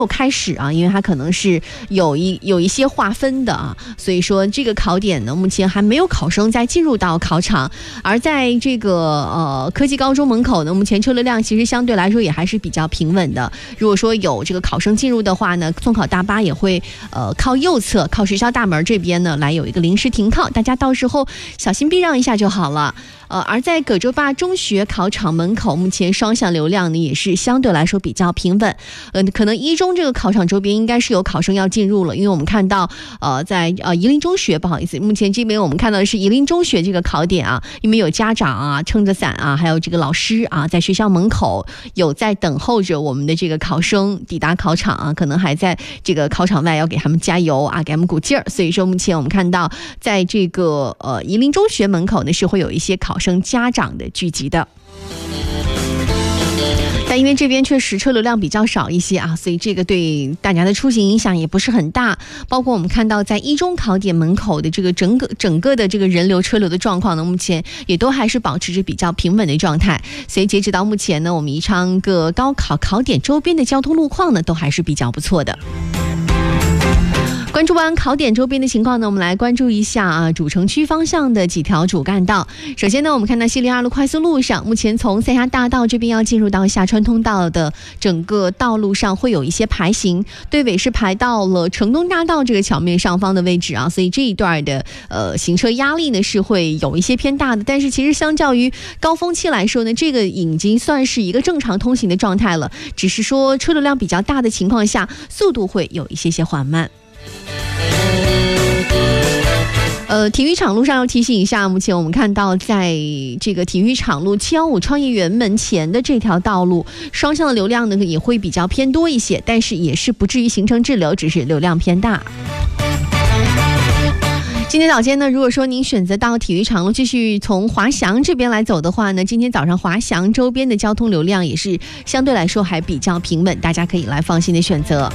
开始啊，因为它可能是有一些划分的啊，所以说这个考点呢，目前还没有考生再进入到考场。而在这个科技高中门口呢，目前车流量其实相对来说也还是比较平稳的。如果说有这个考生进入的话呢，送考大巴也会靠右侧，靠学校大门这边呢来有一个临时停靠，大家到时候小心避让一下就好了。而在葛洲坝中学考场门口，目前双向流量呢也是相对来说比较平稳。可能一中这个考场周边应该是有考生要进入了，因为我们看到在宜林中学，不好意思，目前这边我们看到的是宜林中学这个考点啊，因为有家长啊撑着伞啊，还有这个老师啊在学校门口有在等候着我们的这个考生抵达考场啊，可能还在这个考场外要给他们加油啊，给他们鼓劲儿。所以说目前我们看到在这个宜林中学门口呢是会有一些考生家长的聚集的。但因为这边确实车流量比较少一些啊，所以这个对大家的出行影响也不是很大。包括我们看到在一中考点门口的这个整个的这个人流车流的状况呢，目前也都还是保持着比较平稳的状态。所以截止到目前呢，我们宜昌各高考考点周边的交通路况呢，都还是比较不错的。关注完考点周边的情况呢，我们来关注一下主城区方向的几条主干道。首先呢，我们看到西陵2路快速路上，目前从三峡大道这边要进入到下川通道的整个道路上会有一些排行，队尾是排到了城东大道这个桥面上方的位置啊，所以这一段的行车压力呢是会有一些偏大的。但是其实相较于高峰期来说呢，这个已经算是一个正常通行的状态了，只是说车流量比较大的情况下，速度会有一些缓慢。体育场路上要提醒一下，目前我们看到在这个体育场路715创业园门前的这条道路，双向的流量呢也会比较偏多一些，但是也是不至于形成滞留，只是流量偏大。今天早间呢，如果说您选择到体育场路继续从华翔这边来走的话呢，今天早上华翔周边的交通流量也是相对来说还比较平稳，大家可以来放心的选择。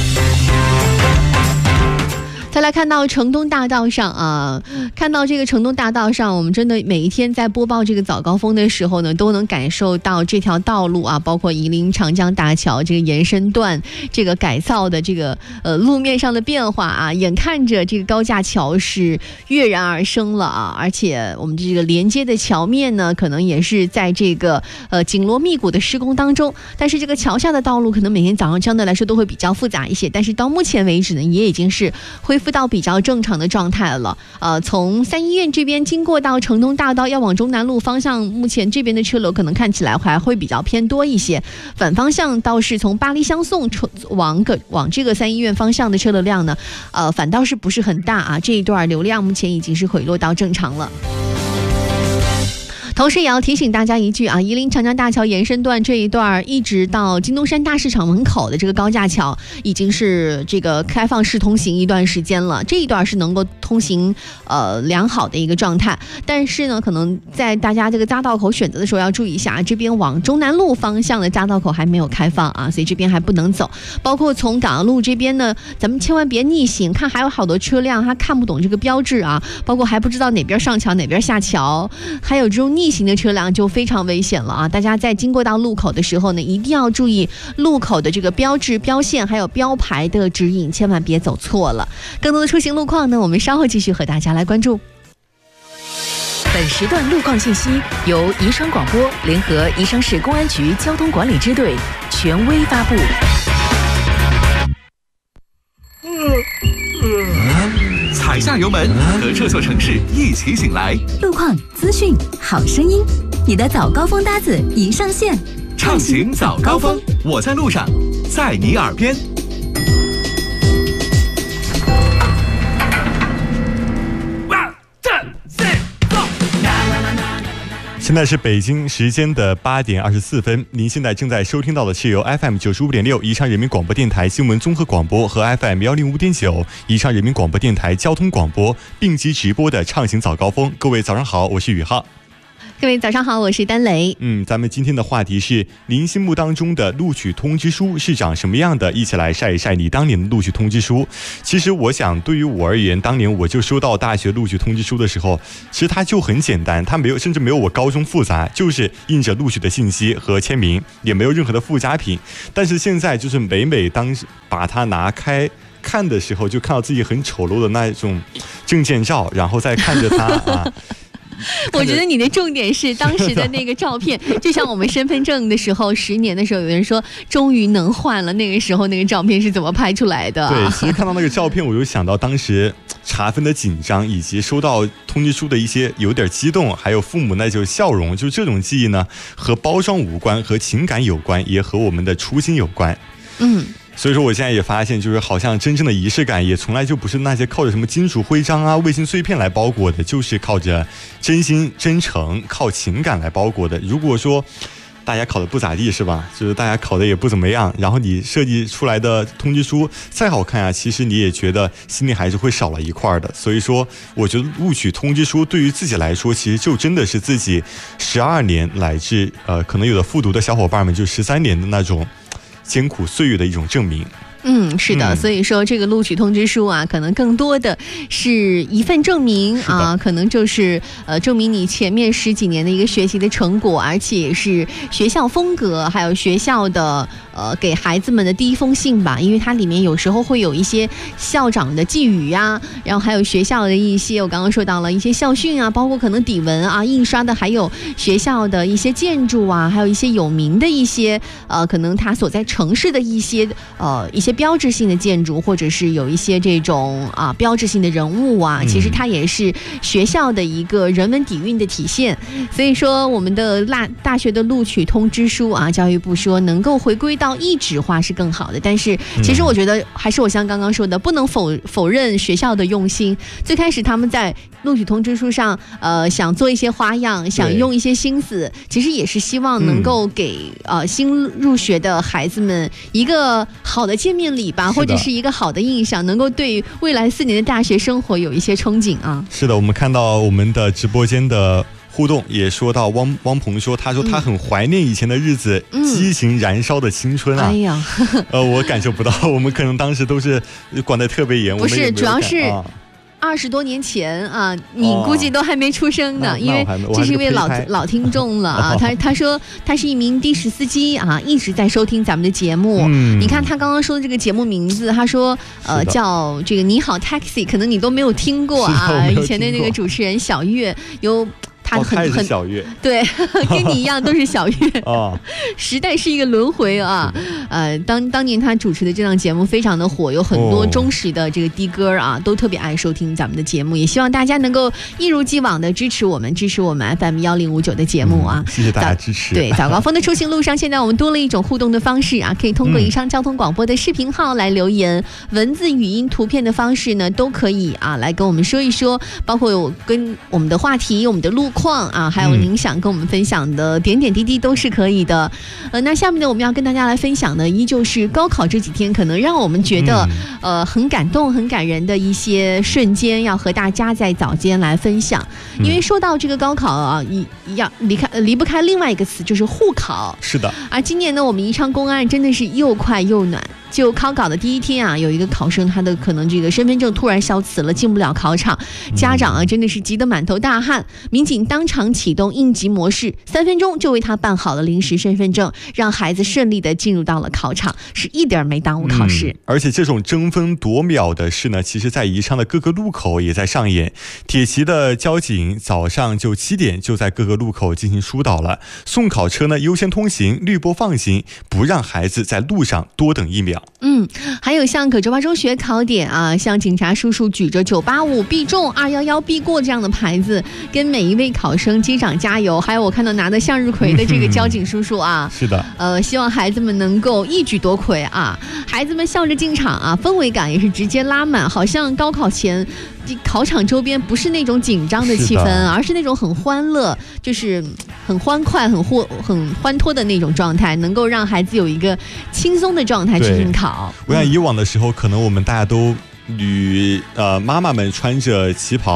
再来看到城东大道上啊，看到这个城东大道上，我们真的每一天在播报这个早高峰的时候呢，都能感受到这条道路啊，包括宜林长江大桥这个延伸段这个改造的这个路面上的变化啊，眼看着这个高架桥是跃然而生了啊，而且我们这个连接的桥面呢，可能也是在这个紧锣密鼓的施工当中，但是这个桥下的道路可能每天早上相对来说都会比较复杂一些，但是到目前为止呢，也已经是恢复到比较正常的状态了。从三医院这边经过到城东大道要往中南路方向，目前这边的车流可能看起来还会比较偏多一些。反方向倒是从巴黎相送往这个三医院方向的车流量呢，反倒是不是很大啊。这一段流量目前已经是回落到正常了。同时也要提醒大家一句啊，宜林长江大桥延伸段这一段一直到金东山大市场门口的这个高架桥已经是这个开放式通行一段时间了，这一段是能够通行良好的一个状态。但是呢，可能在大家这个匝道口选择的时候要注意一下，这边往中南路方向的匝道口还没有开放啊，所以这边还不能走。包括从港澳路这边呢，咱们千万别逆行，看还有好多车辆他看不懂这个标志啊，包括还不知道哪边上桥哪边下桥，还有这种逆行的车辆就非常危险了啊！大家在经过到路口的时候呢，一定要注意路口的这个标志、标线还有标牌的指引，千万别走错了。更多的出行路况呢，我们稍后继续和大家来关注。 本时段路况信息由宜昌广播联合宜昌市公安局交通管理支队权威发布。 踩下油门，和这座城市一起醒来。 路况、资讯、好声音，你的早高峰搭子已上线。 畅行早高峰，我在路上，在你耳边。 现在是北京时间的8点24分，您现在正在收听到的是由 FM 95.6宜昌人民广播电台新闻综合广播和 FM 105.9宜昌人民广播电台交通广播并机直播的畅行早高峰。各位早上好，我是宇浩。 各位早上好，我是丹雷。 咱们今天的话题是您心目当中的录取通知书是长什么样的？一起来晒一晒你当年的录取通知书。其实我想，对于我而言，当年我就收到大学录取通知书的时候，其实它就很简单，它甚至没有我高中复杂，就是印着录取的信息和签名，也没有任何的附加品。但是现在就是每当把它拿开看的时候，就看到自己很丑陋的那种证件照，然后再看着它啊。 我觉得你的重点是当时的那个照片，就像我们身份证的时候，10年的时候，有人说终于能换了，那个时候那个照片是怎么拍出来的？ 对，其实看到那个照片，我就想到当时查分的紧张，以及收到通知书的一些有点激动，还有父母那种笑容，就这种记忆呢，和包装无关，和情感有关，也和我们的初心有关。所以说我现在也发现，就是好像真正的仪式感也从来就不是那些靠着什么金属徽章啊、卫星碎片来包裹的，就是靠着真心真诚、靠情感来包裹的。如果说大家考的不咋地是吧，就是大家考的也不怎么样，然后你设计出来的通知书再好看啊，其实你也觉得心里还是会少了一块的。所以说我觉得录取通知书对于自己来说，其实就真的是自己12年乃至可能有的复读的小伙伴们就13年的那种艰苦岁月的一种证明。 是的，所以说这个录取通知书啊，可能更多的是一份证明啊，可能就是证明你前面10几年的一个学习的成果，而且也是学校风格，还有学校的给孩子们的第一封信吧，因为它里面有时候会有一些校长的寄语呀，然后还有学校的一些我刚刚说到了一些校训啊，包括可能底文啊印刷的，还有学校的一些建筑啊，还有一些有名的一些可能它所在城市的一些标志性的建筑，或者是有一些这种标志性的人物啊，其实它也是学校的一个人文底蕴的体现。所以说我们的大学的录取通知书啊，教育部说能够回归到一纸化是更好的，但是其实我觉得还是我像刚刚说的，不能否认学校的用心。最开始他们在录取通知书上想做一些花样，想用一些心思，其实也是希望能够给新入学的孩子们一个好的见面礼吧，或者是一个好的印象，能够对未来4年的大学生活有一些憧憬啊。 是的，我们看到我们的直播间的互动也说到汪鹏说，他说他很怀念以前的日子，激情燃烧的青春啊。 哎呀， 我感受不到，我们可能当时都是管得特别严。 不是，主要是20多年前啊，你估计都还没出生呢，因为这是一位老听众了啊。他说他是一名的士司机啊，一直在收听咱们的节目。你看他刚刚说的这个节目名字，他说叫这个你好 Taxi， 可能你都没有听过啊。以前的那个主持人小月有。他很小月， 对，跟你一样都是小月时代是一个轮回啊。当年他主持的这档节目非常的火，有很多忠实的这个的哥啊，都特别爱收听咱们的节目，也希望大家能够一如既往的支持我们 FM 1059的节目啊。 谢谢大家支持。 对，早高峰的出行路上，现在我们多了一种互动的方式啊，可以通过宜昌交通广播的视频号来留言，文字、语音、图片的方式呢都可以啊，来跟我们说一说，包括跟我们的话题、我们的路况啊，还有您想跟我们分享的点点滴滴都是可以的。那下面呢，我们要跟大家来分享的，依旧是高考这几天可能让我们觉得很感动、很感人的一些瞬间，要和大家在早间来分享。因为说到这个高考啊，离不开另外一个词，就是护考。 是的。而今年呢，我们宜昌公安真的是又快又暖。就考的第一天啊，有一个考生他的可能这个身份证突然消磁了，进不了考场，家长啊真的是急得满头大汗，民警当场启动应急模式，3分钟就为他办好了临时身份证，让孩子顺利的进入到了考场，是一点没耽误考试。 而且这种争分夺秒的事呢，其实在宜昌的各个路口也在上演。铁骑的交警早上就7点就在各个路口进行疏导了，送考车呢优先通行，绿波放行，不让孩子在路上多等1秒。 还有像葛洲坝中学考点啊，像警察叔叔举着985必中、211必过这样的牌子，跟每一位考生击掌加油。还有我看到拿的向日葵的这个交警叔叔啊， 是的， 希望孩子们能够一举夺魁啊！孩子们笑着进场啊，氛围感也是直接拉满，好像高考前考场周边不是那种紧张的气氛，而是那种很欢乐，就是很欢快、很欢脱的那种状态，能够让孩子有一个轻松的状态去应考。 我想以往的时候，可能我们大家都妈妈们穿着旗袍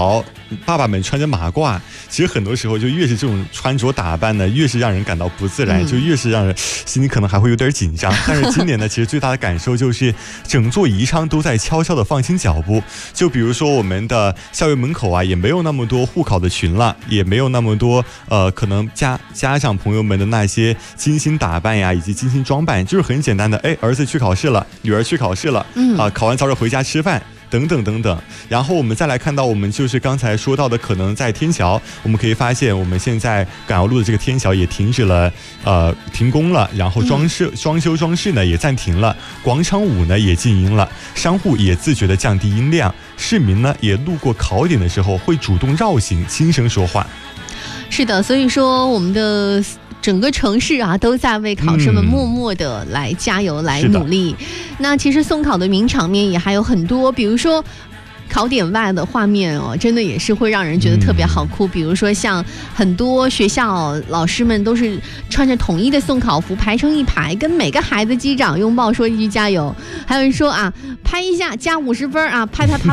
爸爸们穿着马褂，其实很多时候就越是这种穿着打扮呢，越是让人感到不自然，就越是让人心里可能还会有点紧张。但是今年呢，其实最大的感受就是整座宜昌都在悄悄的放轻脚步。就比如说我们的校园门口啊，也没有那么多护考的群了，也没有那么多可能家长朋友们的那些精心打扮呀，以及精心装扮，就是很简单的，儿子去考试了，女儿去考试了，考完早点回家吃饭。等等等等，然后我们再来看到我们就是刚才说到的，可能在天桥，我们可以发现我们现在港瑶路的这个天桥也停止了，停工了，然后装饰呢也暂停了，广场舞呢也静音了，商户也自觉的降低音量，市民呢也路过考点的时候会主动绕行，轻声说话。 是的，所以说我们的整个城市啊，都在为考生们默默的来加油、来努力。那其实送考的名场面也还有很多，比如说考点外的画面哦，真的也是会让人觉得特别好哭。比如说像很多学校老师们都是穿着统一的送考服排成一排，跟每个孩子机长拥抱说一句加油。还有人说啊，拍一下加50分啊，拍了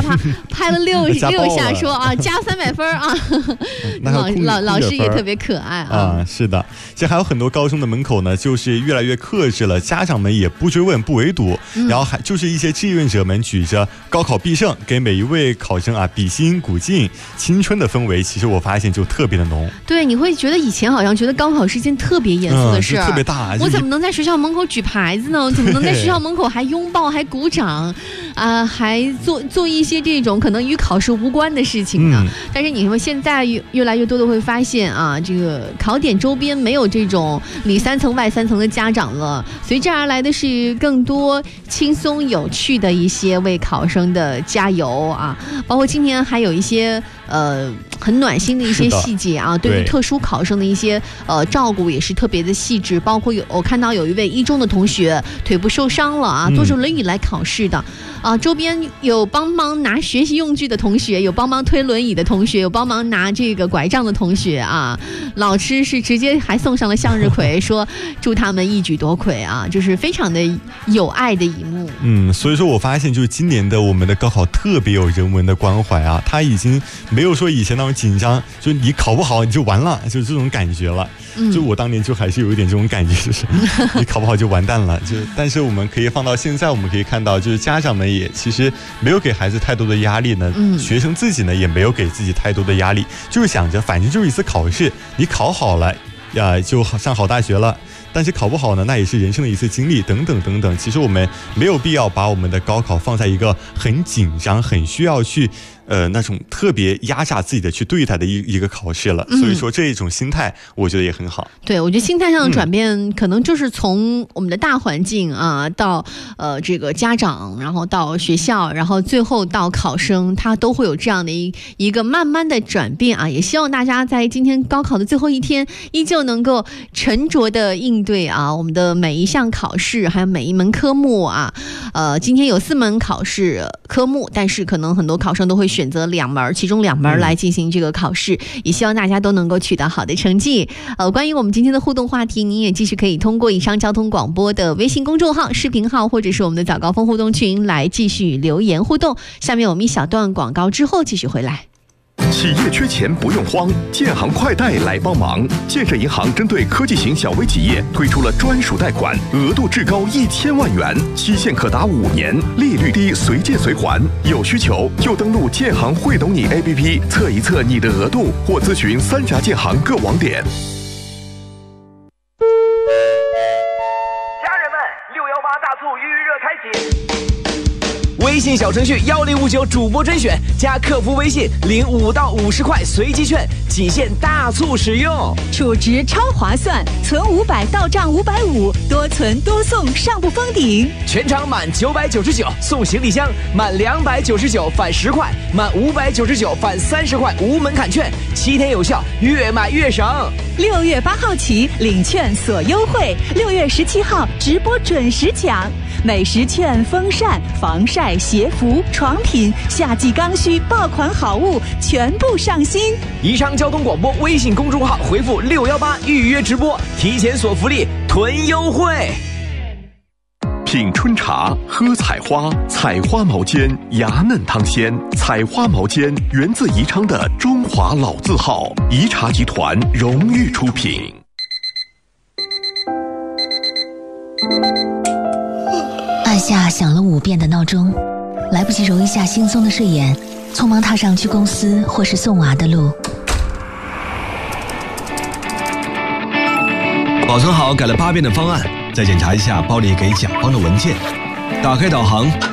6下说啊加300分啊。老师也特别可爱啊。 是的，其实还有很多高中的门口呢，就是越来越克制了，家长们也不追问不围堵，然后还就是一些志愿者们举着高考必胜，给每一位考生啊比心鼓劲，青春的氛围其实我发现就特别的浓。对， 你会觉得以前好像觉得高考是件特别严肃的事， 特别大， 我怎么能在学校门口举牌子呢？我怎么能在学校门口还拥抱还鼓掌还做一些这种可能与考试无关的事情呢？但是你们现在越来越多的会发现啊，这个考点周边没有这种里3层外3层的家长了，随之而来的是更多轻松有趣的一些为考生的加油啊，包括今年还有一些很暖心的一些细节啊，对于特殊考生的一些照顾也是特别的细致，包括我看到有一位1中的同学腿部受伤了啊，坐着轮椅来考试的啊，周边有帮忙拿学习用具的同学，有帮忙推轮椅的同学，有帮忙拿这个拐杖的同学啊，老师是直接还送上了向日葵，说祝他们一举夺魁啊，就是非常的有爱的一幕。 所以说我发现就是今年的我们的高考特别有人文的关怀啊，他已经没有说以前那种紧张，就你考不好你就完了，就这种感觉了。就我当年就还是有一点这种感觉，就是你考不好就完蛋了。但是我们可以放到现在，我们可以看到，就是家长们也其实没有给孩子太多的压力呢，学生自己呢也没有给自己太多的压力，就是想着反正就是一次考试，你考好了就上好大学了。但是考不好呢，那也是人生的一次经历，等等等等。其实我们没有必要把我们的高考放在一个很紧张、很需要去那种特别压榨自己的去对待的一个考试了。所以说这一种心态，我觉得也很好。 对，我觉得心态上的转变，可能就是从我们的大环境啊，到这个家长，然后到学校，然后最后到考生，他都会有这样的一个慢慢的转变啊。也希望大家在今天高考的最后一天，依旧能够沉着的应对啊，我们的每一项考试，还有每一门科目啊。今天有4门考试科目，但是可能很多考生都会选择2门，其中2门来进行这个考试，也希望大家都能够取得好的成绩。关于我们今天的互动话题，您也继续可以通过以上交通广播的微信公众号、视频号，或者是我们的早高峰互动群来继续留言互动。下面我们一小段广告之后继续回来。 企业缺钱不用慌，建行快贷来帮忙。建设银行针对科技型小微企业推出了专属贷款，额度至高1000万元，期限可达5年，利率低，随借随还。有需求就登录建行会懂你 APP 测一测你的额度，或咨询3家建行各网点。 家人们，618大促预热开启。 微信小程序1059主播甄选，加客服微信05到50块随机券，仅限大促使用， 储值超划算，存500到账550，多存多送，上不封顶。 全场满999送行李箱，满299返10块，满599返30块，无门槛券，7天有效，越买越省。 6月8号起领券锁优惠，6月17号直播准时抢。美食券、风扇、防晒、鞋服、床品、夏季刚需爆款好物全部上新。 宜昌交通广播微信公众号回复618预约直播，提前锁福利，囤优惠。 品春茶，喝采花，采花毛尖，芽嫩汤鲜。采花毛尖源自宜昌的中华老字号，宜茶集团荣誉出品。 按下响了5遍的闹钟，来不及揉一下惺忪的睡眼，匆忙踏上去公司或是送娃的路。 保存好改了8遍的方案，再检查一下包里给甲方的文件，打开导航。